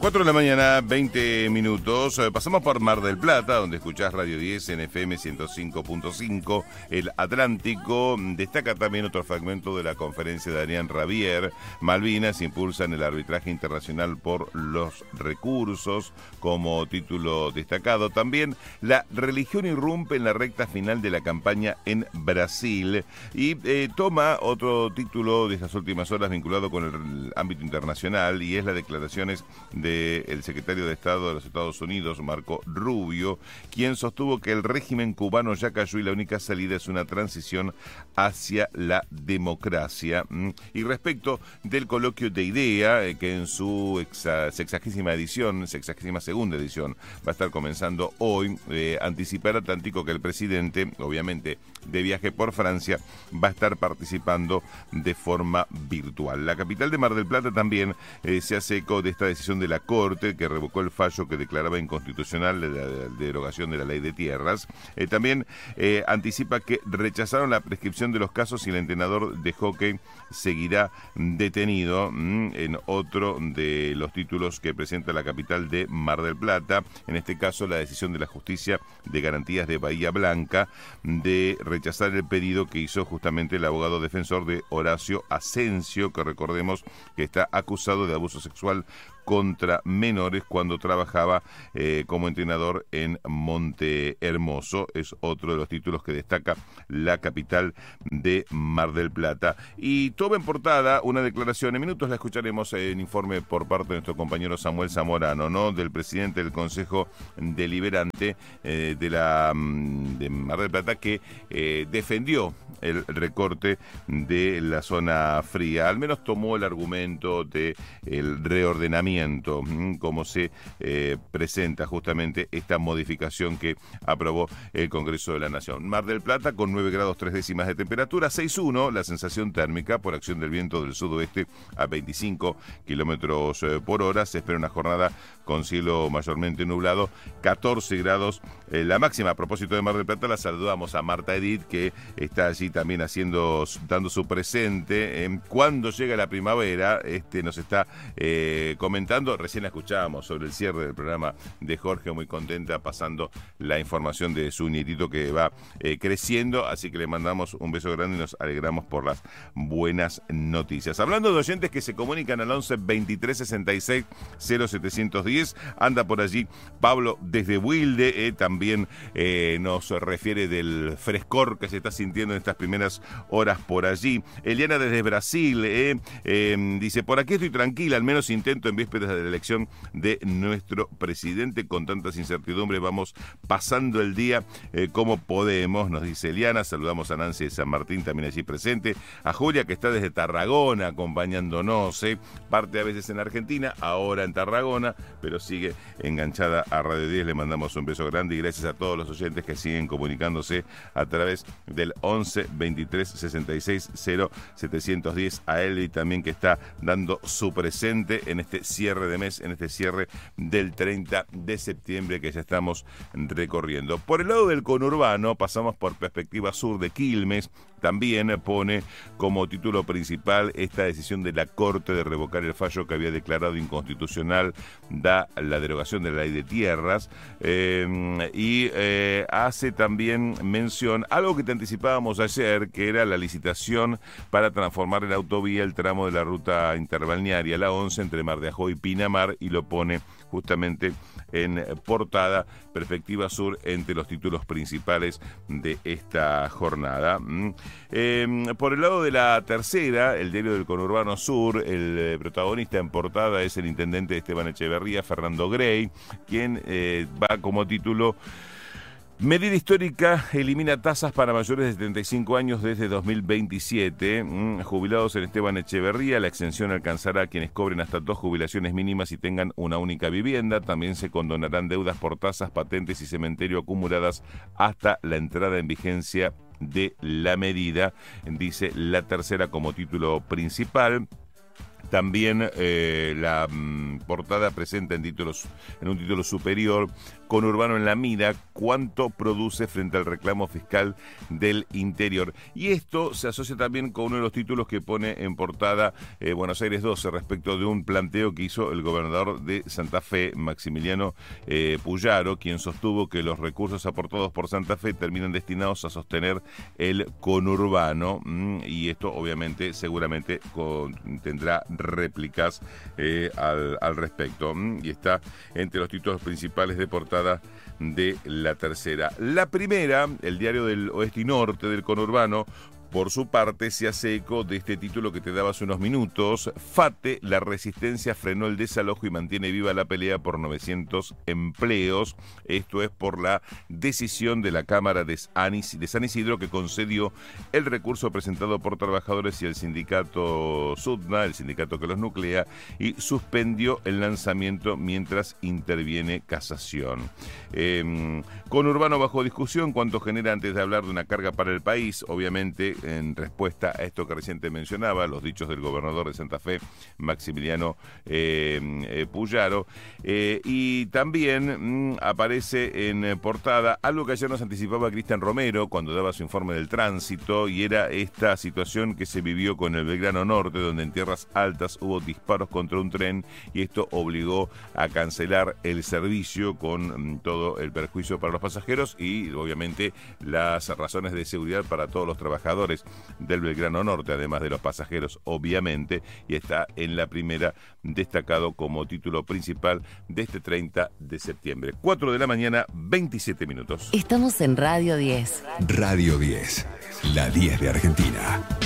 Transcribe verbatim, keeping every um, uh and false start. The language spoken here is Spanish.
cuatro de la mañana, veinte minutos. Pasamos por Mar del Plata, donde escuchás Radio diez en F M ciento cinco punto cinco, el Atlántico. Destaca también otro fragmento de la conferencia de Adrián Rabier. Malvinas impulsan el arbitraje internacional por los recursos, como título destacado. También la religión irrumpe en la recta final de la campaña en Brasil. Y eh, toma otro título de estas últimas horas vinculado con el ámbito internacional, y es las declaraciones del secretario de Estado de los Estados Unidos, Marco Rubio, quien sostuvo que el régimen cubano ya cayó y la única salida es una transición hacia la democracia. Y respecto del coloquio de IDEA, que en su exa, sexagésima edición, sexagésima segunda edición, va a estar comenzando hoy, eh, anticipa el Atlántico que el presidente, obviamente de viaje por Francia, va a estar participando de forma virtual. La capital de Mar del Plata también eh, se hace eco de esta decisión de la Corte, que revocó el fallo que declaraba inconstitucional la, la, la derogación de la ley de tierras. Eh, también eh, anticipa que rechazaron la prescripción de los casos y el entrenador de hockey seguirá detenido, mmm, en otro de los títulos que presenta la capital de Mar del Plata. En este caso, la decisión de la Justicia de Garantías de Bahía Blanca de rechazar el pedido que hizo justamente el abogado defensor de Horacio Asensio, que recordemos que está acusado de abuso sexual contra menores cuando trabajaba eh, como entrenador en Monte Hermoso. Es otro de los títulos que destaca la capital de Mar del Plata. Y toma en portada una declaración, en minutos la escucharemos en informe por parte de nuestro compañero Samuel Zamorano, ¿no?, del presidente del Consejo Deliberante eh, de la de Mar del Plata, que eh, defendió el recorte de la zona fría. Al menos tomó el argumento de el reordenamiento, como se eh, presenta justamente esta modificación que aprobó el Congreso de la Nación. Mar del Plata con nueve grados tres décimas de temperatura, seis uno la sensación térmica por acción del viento del sudoeste a veinticinco kilómetros por hora. Se espera una jornada con cielo mayormente nublado, catorce grados eh, la máxima. A propósito de Mar del Plata, la saludamos a Marta Edith, que está allí también haciendo, dando su presente. Eh, cuando llega la primavera, este nos está eh, comentando. Recién la escuchábamos sobre el cierre del programa de Jorge, muy contenta, pasando la información de su nietito que va eh, creciendo, así que le mandamos un beso grande y nos alegramos por las buenas noticias. Hablando de oyentes que se comunican al once veintitrés sesenta y seis cero setecientos diez, anda por allí Pablo desde Wilde, eh, también eh, nos refiere del frescor que se está sintiendo en estas primeras horas por allí. Eliana desde Brasil, eh, eh, dice, por aquí estoy tranquila, al menos intento en vísperas de la elección de nuestro presidente. Con tantas incertidumbres vamos pasando el día eh, como podemos, nos dice Eliana. Saludamos a Nancy de San Martín, también allí presente, a Julia, que está desde Tarragona acompañándonos, eh, parte a veces en Argentina, ahora en Tarragona, pero sigue enganchada a Radio diez. Le mandamos un beso grande y gracias a todos los oyentes que siguen comunicándose a través del once veintitrés sesenta y seis cero setecientos diez, a él y también que está dando su presente en este cierre de mes, en este cierre del treinta de septiembre que ya estamos recorriendo. Por el lado del conurbano, pasamos por Perspectiva Sur de Quilmes. También pone como título principal esta decisión de la Corte de revocar el fallo que había declarado inconstitucional da la derogación de la ley de tierras, eh, y eh, hace también mención algo que te anticipábamos ayer, que era la licitación para transformar en autovía el tramo de la ruta interbalnearia, la once, entre Mar de Ajó y Pinamar, y lo pone justamente en portada Perspectiva Sur entre los títulos principales de esta jornada. Eh, por el lado de la tercera, el diario del conurbano sur, el eh, protagonista en portada es el intendente de Esteban Echeverría, Fernando Grey, quien eh, va como título: medida histórica elimina tasas para mayores de setenta y cinco años desde dos mil veintisiete. Mm, jubilados en Esteban Echeverría, la exención alcanzará a quienes cobren hasta dos jubilaciones mínimas y tengan una única vivienda. También se condonarán deudas por tasas, patentes y cementerio acumuladas hasta la entrada en vigencia de la medida, dice la tercera como título principal. También eh, la, portada presenta en, títulos, en un título superior: Conurbano en la mira, cuánto produce frente al reclamo fiscal del interior. Y esto se asocia también con uno de los títulos que pone en portada eh, Buenos Aires doce, respecto de un planteo que hizo el gobernador de Santa Fe, Maximiliano eh, Puyaro, quien sostuvo que los recursos aportados por Santa Fe terminan destinados a sostener el conurbano, mm, y esto obviamente seguramente con, tendrá réplicas eh, al, al respecto, mm, y está entre los títulos principales de portada de La Tercera. La Primera, el diario del oeste y norte del conurbano, por su parte, se hace eco de este título que te daba hace unos minutos: FATE, la resistencia frenó el desalojo y mantiene viva la pelea por novecientos empleos. Esto es por la decisión de la Cámara de San Isidro, que concedió el recurso presentado por trabajadores y el sindicato SUTNA, el sindicato que los nuclea, y suspendió el lanzamiento mientras interviene casación. Eh, Conurbano bajo discusión, cuánto genera antes de hablar de una carga para el país, obviamente en respuesta a esto que reciente mencionaba, los dichos del gobernador de Santa Fe, Maximiliano eh, eh, Puyaro, eh, y también mmm, aparece en eh, portada algo que ayer nos anticipaba Cristian Romero cuando daba su informe del tránsito, y era esta situación que se vivió con el Belgrano Norte, donde en tierras altas hubo disparos contra un tren, y esto obligó a cancelar el servicio con mmm, todo el perjuicio para los pasajeros y obviamente las razones de seguridad para todos los trabajadores del Belgrano Norte, además de los pasajeros, obviamente, y está en La Primera, destacado como título principal de este treinta de septiembre. cuatro de la mañana, veintisiete minutos. Estamos en Radio diez. Radio diez, la diez de Argentina.